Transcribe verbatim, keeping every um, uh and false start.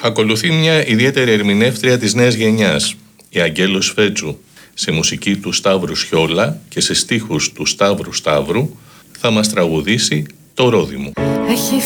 Ακολουθεί μια ιδιαίτερη ερμηνεύτρια της νέας γενιάς, η Αγγέλος Φέτζου. Σε μουσική του Σταύρου Σιόλα και σε στίχους του Σταύρου Σταύρου θα μας τραγουδήσει το Ρόδι μου. Έχει